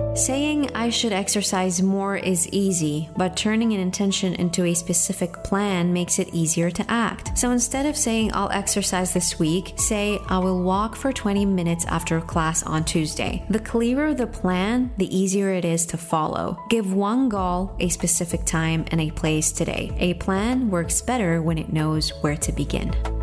Saying I should exercise more is easy, but turning an intention into a specific plan makes it easier to act. So instead of saying I'll exercise this week, say I will walk for 20 minutes after class on Tuesday. The clearer the plan, the easier it is to follow. Give one goal a specific time and a place today. A plan works better when it knows where to begin.